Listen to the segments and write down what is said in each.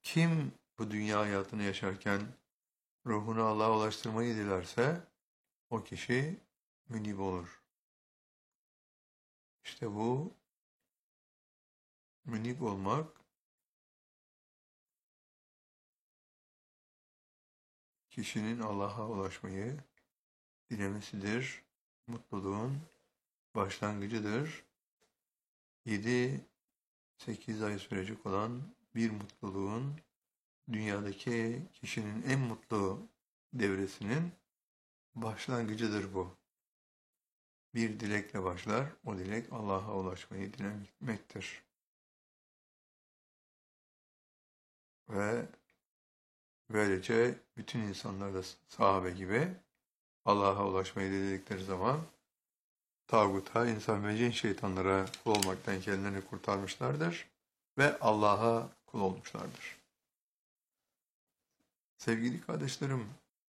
Kim bu dünya hayatını yaşarken ruhunu Allah'a ulaştırmayı dilerse o kişi münib olur. İşte bu münib olmak kişinin Allah'a ulaşmayı dilemesidir. Mutluluğun başlangıcıdır. 7-8 ay sürecek olan bir mutluluğun dünyadaki kişinin en mutlu devresinin başlangıcıdır bu. Bir dilekle başlar, o dilek Allah'a ulaşmayı dilemektir. Ve böylece bütün insanlar da sahabe gibi Allah'a ulaşmayı diledikleri zaman tağuta, insan ve cin şeytanlara kul olmaktan kendilerini kurtarmışlardır ve Allah'a kul olmuşlardır. Sevgili kardeşlerim,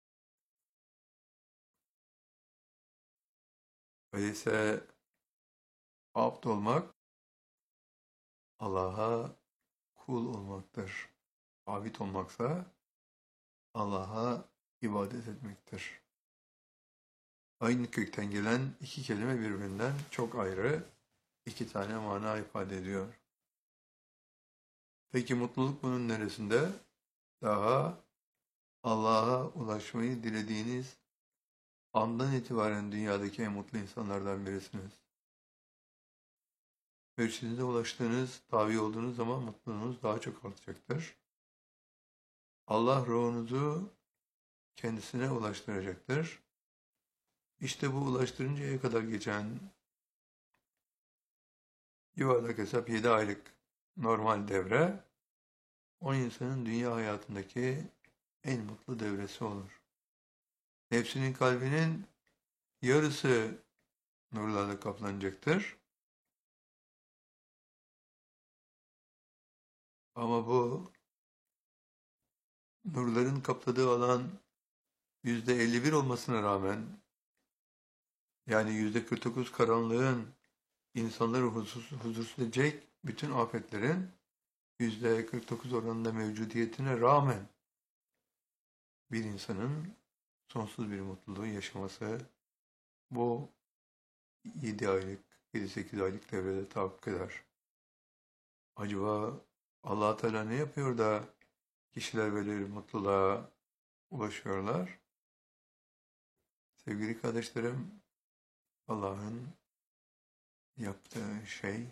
öyleyse abd olmak Allah'a kul olmaktır. Abid olmaksa Allah'a ibadet etmektir. Aynı kökten gelen iki kelime birbirinden çok ayrı, iki tane mana ifade ediyor. Peki mutluluk bunun neresinde? Daha Allah'a ulaşmayı dilediğiniz andan itibaren dünyadaki en mutlu insanlardan birisiniz. Ve sizin de ulaştığınız, tabi olduğunuz zaman mutluluğunuz daha çok artacaktır. Allah ruhunuzu kendisine ulaştıracaktır. İşte bu ulaştırıncaya kadar geçen yuvarlak hesap 7 aylık normal devre, o insanın dünya hayatındaki en mutlu devresi olur. Nefsinin kalbinin yarısı nurlarla kaplanacaktır. Ama bu nurların kapladığı alan %51 olmasına rağmen, yani %49 karanlığın insanları huzursuz edecek bütün afetlerin %49 oranında mevcudiyetine rağmen bir insanın sonsuz bir mutluluğu yaşaması bu 7 aylık, 7-8 aylık devrede tahakkuk eder. Acaba Allah Teala ne yapıyor da kişiler böyle bir mutluluğa ulaşıyorlar? Sevgili kardeşlerim, Allah'ın yaptığı şey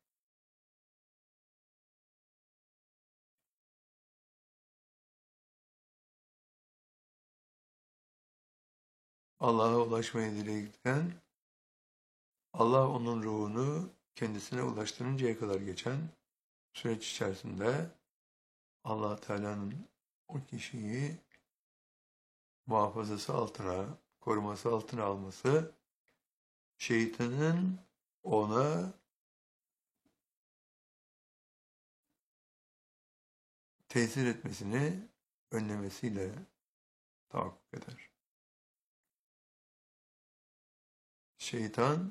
Allah'a ulaşmayı dilerken Allah onun ruhunu kendisine ulaştırıncaya kadar geçen süreç içerisinde Allah Teala'nın o kişiyi muhafazası altına, koruması altına alması, şeytanın ona tesir etmesini önlemesiyle tahakkuk eder. Şeytan,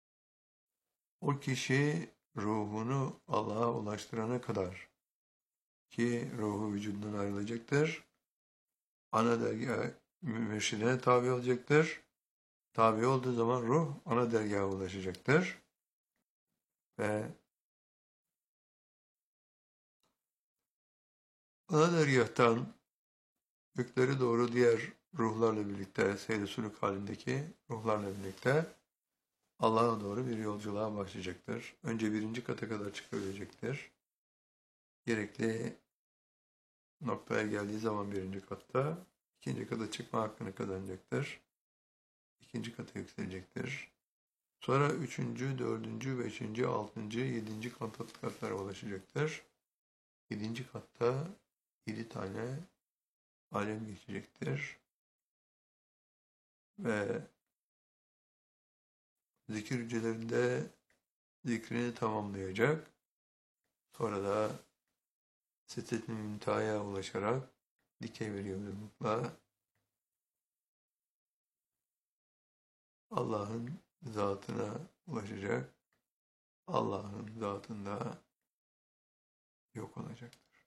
o kişi ruhunu Allah'a ulaştırana kadar ki ruhu vücudundan ayrılacaktır, ana dergâh mürşidine tabi olacaktır. Tabi olduğu zaman ruh ana dergaha ulaşacaktır. Ve ana dergâhtan göklere doğru diğer ruhlarla birlikte, seyr-i sülûk halindeki ruhlarla birlikte Allah'a doğru bir yolculuğa başlayacaktır. Önce 1. kata kadar çıkabilecektir. Gerekli noktaya geldiği zaman 1. katta 2. kata çıkma hakkını kazanacaktır. 2. kata yükselecektir. Sonra 3., 4., 5., 6., 7. katlara ulaşacaktır. 7. katta 7 tane alem geçecektir. Ve zikir hücrelerinde zikrini tamamlayacak. Sonra da Sidret-i Münteha'ya ulaşarak dikey bir yolculukla Allah'ın zatına ulaşacak. Allah'ın zatında yok olacaktır.